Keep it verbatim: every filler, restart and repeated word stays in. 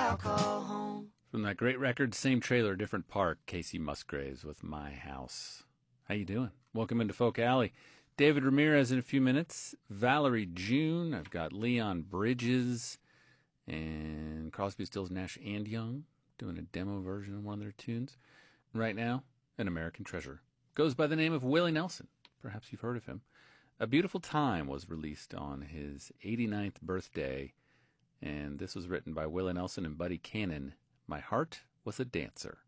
call home. From that great record, same trailer, different park, Casey Musgraves with My House. How you doing? Welcome into Folk Alley. David Ramirez in a few minutes. Valerie June. I've got Leon Bridges and Crosby, Stills, Nash and Young doing a demo version of one of their tunes. Right now, An American Treasure. Goes by the name of Willie Nelson. Perhaps you've heard of him. A Beautiful Time was released on his eighty-ninth birthday, and this was written by Willie Nelson and Buddy Cannon. My Heart Was a Dancer.